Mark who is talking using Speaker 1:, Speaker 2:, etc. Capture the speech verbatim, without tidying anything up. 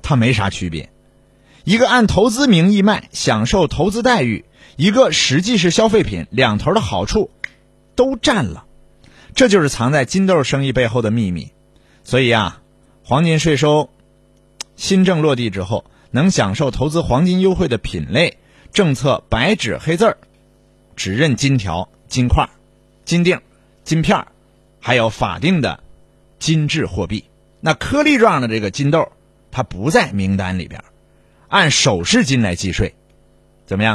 Speaker 1: 它没啥区别。一个按投资名义卖，享受投资待遇，一个实际是消费品，两头的好处都占了。这就是藏在金豆生意背后的秘密。所以啊，黄金税收新政落地之后，能享受投资黄金优惠的品类，政策白纸黑字儿，只认金条、金块、金锭、金片，还有法定的金质货币。那颗粒状的这个金豆，它不在名单里边，按首饰金来计税，怎么样？